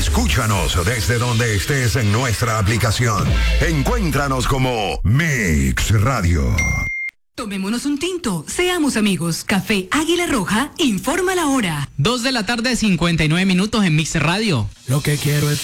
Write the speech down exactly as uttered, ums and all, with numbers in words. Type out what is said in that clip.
Escúchanos desde donde estés en nuestra aplicación. Encuéntranos como Mix Radio. Tomémonos un tinto, seamos amigos. Café Águila Roja informa la hora. Dos de la tarde, cincuenta y nueve minutos en Mix Radio. Lo que quiero es